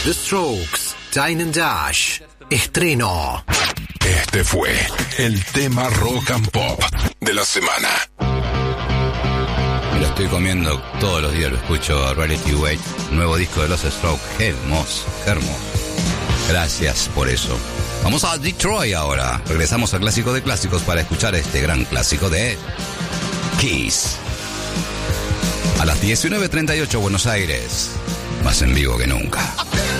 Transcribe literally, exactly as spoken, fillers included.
The Strokes, Dine and Dash. Estreno. Este fue el tema rock and pop de la semana. Me lo estoy comiendo todos los días, lo escucho a Reality Weight, nuevo disco de los Strokes. Qué hermoso, qué hermoso. Gracias por eso. Vamos a Detroit ahora. Regresamos al clásico de clásicos para escuchar este gran clásico de Kiss. A las diecinueve treinta y ocho, Buenos Aires. Más en vivo que nunca.